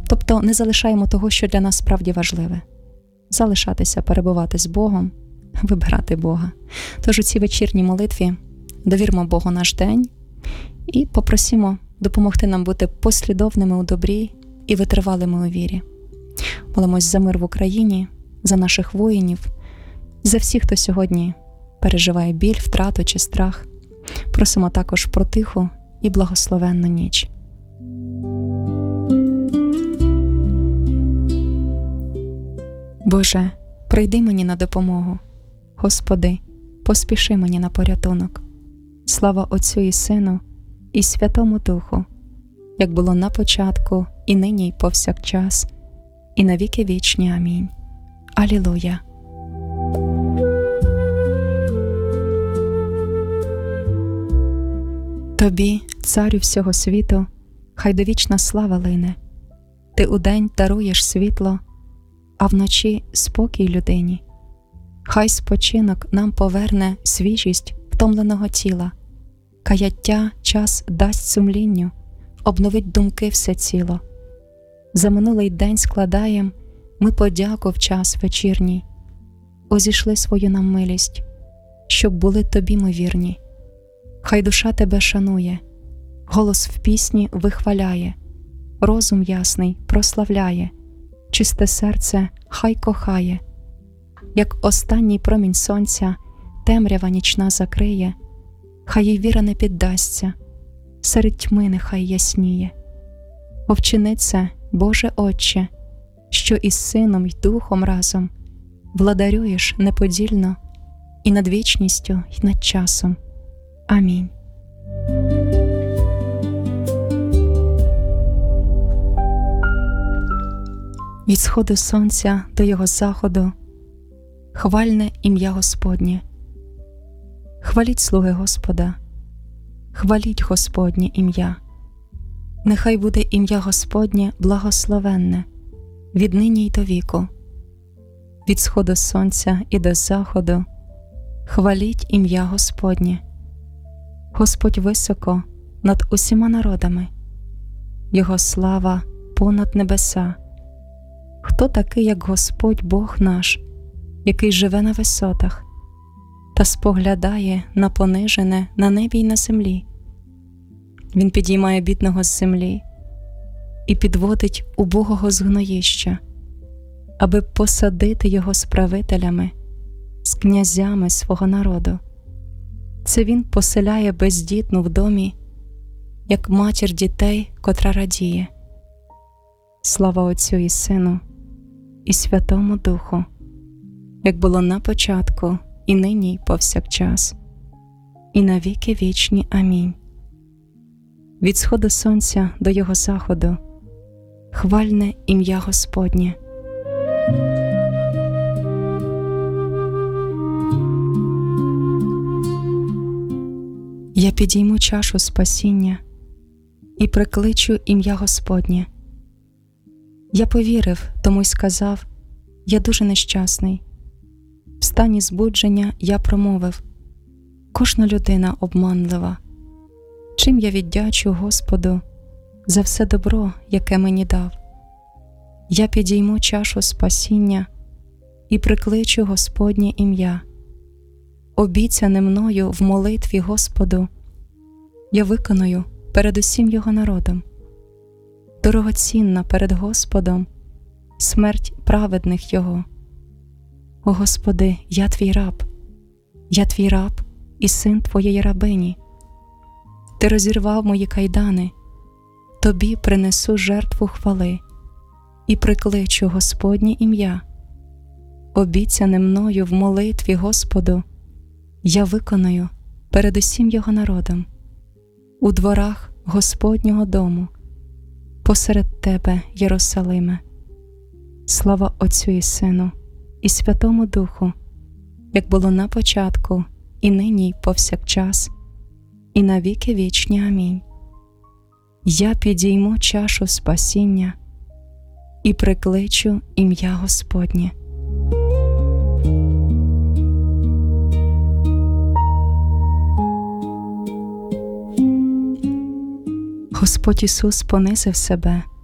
Тобто не залишаємо того, що для нас справді важливе. Залишатися, перебувати з Богом, вибирати Бога. Тож у цій вечірній молитві довірмо Богу наш день і попросимо допомогти нам бути послідовними у добрі і витривалими у вірі. Молимось за мир в Україні, за наших воїнів, за всіх, хто сьогодні переживає біль, втрату чи страх. Просимо також про тиху і благословенну ніч. Боже, прийди мені на допомогу. Господи, поспіши мені на порятунок. Слава Отцю і Сину, і Святому Духу, як було на початку, і нині, і повсякчас, і на віки вічні. Амінь. Алілуя. Тобі, Царю всього світу, хай довічна слава лине. Ти удень даруєш світло, а вночі спокій людині. Хай спочинок нам поверне свіжість втомленого тіла, каяття час дасть сумлінню, обновить думки все ціло. За минулий день складаєм ми подяку в час вечірній. Озійшли свою нам милість, щоб були тобі ми вірні. Хай душа тебе шанує, голос в пісні вихваляє, розум ясний прославляє, чисте серце хай кохає. Як останній промінь сонця темрява нічна закриє, хай їй віра не піддасться, серед тьми нехай ясніє. Овчини це, Боже Отче, що із Сином й Духом разом владарюєш неподільно і над вічністю, й над часом. Амінь. Від сходу сонця до його заходу хвальне ім'я Господнє. Хваліть слуги Господа, хваліть Господнє ім'я. Нехай буде ім'я Господнє благословенне, віднині й до віку. Від сходу сонця і до заходу хваліть ім'я Господнє. Господь високо над усіма народами, Його слава понад небеса. Хто такий, як Господь Бог наш, який живе на висотах та споглядає на понижене на небі й на землі? Він підіймає бідного з землі і підводить убогого з гноїща, аби посадити його з правителями, з князями свого народу. Це він поселяє бездітну в домі, як матір дітей, котра радіє. Слава Отцю і Сину, і Святому Духу, як було на початку, і нині, й повсякчас, і на віки вічні. Амінь. Від сходу сонця до його заходу хвальне ім'я Господнє. Я підійму чашу спасіння і прикличу ім'я Господнє. Я повірив, тому й сказав: я дуже нещасний. В стані збудження я промовив: кожна людина обманлива. Чим я віддячу Господу за все добро, яке мені дав? Я підійму чашу спасіння і прикличу Господнє ім'я. Обіцяне мною в молитві Господу я виконую перед усім Його народом. Дорогоцінна перед Господом смерть праведних Його. О Господи, я Твій раб і син Твоєї рабині. Ти розірвав мої кайдани, Тобі принесу жертву хвали і прикличу Господнє ім'я. Обіцяне мною в молитві Господу я виконую перед усім Його народом. У дворах Господнього дому, посеред Тебе, Єрусалиме. Слава Отцю і Сину, і Святому Духу, як було на початку, і нині, й повсякчас, і на віки вічні. Амінь. Я підійму чашу спасіння і прикличу ім'я Господнє. Господь Ісус понизив себе